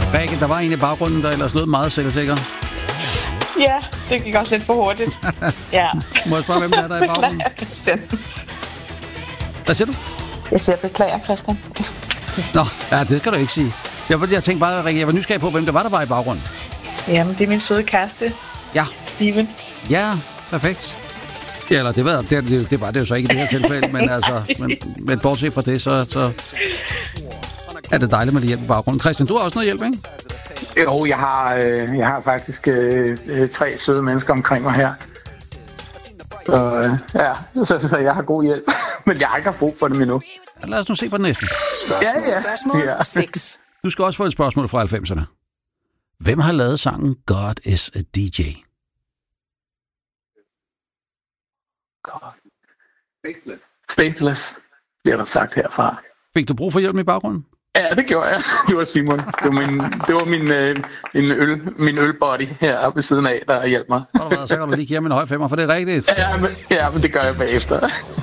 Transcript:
Rikke, der var en i baggrunden, der ellers lød meget selvsikker. Ja, det gik også lidt for hurtigt. Ja. Må jeg spørge, hvem der er i baggrunden? Beklager, Christian. Hvad siger du? Jeg siger beklager, Christian. Nå, ja, det skal du ikke sige. Jeg tænkte bare, Rikke, jeg var nysgerrig på, hvem der var i baggrunden. Jamen, det er min søde kæreste. Ja. Steven. Ja, perfekt. Ja, eller det var det jo så ikke i det her tilfælde, men altså, men bortset fra det, så er det dejligt med det hjælp i baggrunden. Christian, du har også noget hjælp, ikke? Jo, jeg har faktisk 3 søde mennesker omkring mig her. Så jeg har god hjælp. Men jeg har ikke haft brug for dem endnu. Lad os nu se på den næste. Ja. 6. Du skal også få et spørgsmål fra 90'erne. Hvem har lavet sangen God is a DJ? Faithless, bliver der sagt herfra. Fik du brug for hjælp i baggrunden? Ja, det gjorde jeg. Det var Simon. Det var min ølbody her ved siden af, der hjalp mig. Så kan du lige give ham en høj femmer, for det er rigtigt. Ja, men det gør jeg bagefter.